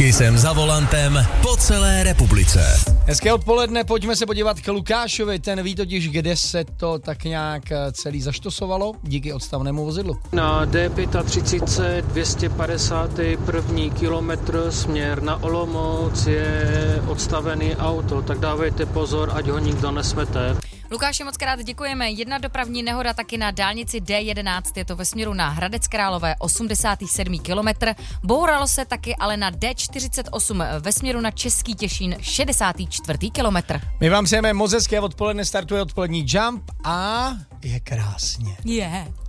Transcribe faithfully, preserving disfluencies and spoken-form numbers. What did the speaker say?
Kisem za volantem po celé republice. Hezké odpoledne, pojďme se podívat k Lukášovi, ten ví totiž, kde se to tak nějak celý zaštosovalo díky odstavnému vozidlu. Na D třicet pět dvě stě padesát první kilometr směr na Olomouc je odstavený auto, tak dávejte pozor, ať ho nikdo nesmete. Lukáši, moc krát děkujeme. Jedna dopravní nehoda taky na dálnici D jedenáct, je to ve směru na Hradec Králové, osmdesátý sedmý kilometr. Bouralo se taky ale na D čtyřicet osm ve směru na Český Těšín, šedesátý čtvrtý kilometr. My vám přejeme moc hezké odpoledne, startuje odpolední Jump a je krásně. Je. Yeah.